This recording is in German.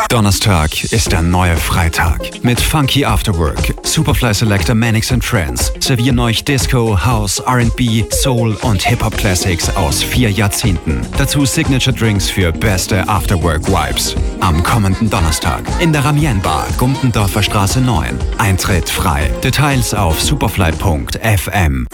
Donnerstag ist der neue Freitag. Mit Funky Afterwork, Superfly Selector Mannix and Trance servieren euch Disco, House, R&B, Soul und Hip-Hop-Classics aus 4 Jahrzehnten. Dazu Signature Drinks für beste Afterwork-Vibes. Am kommenden Donnerstag in der Ramien Bar, Gumpendorfer Straße 9. Eintritt frei. Details auf superfly.fm.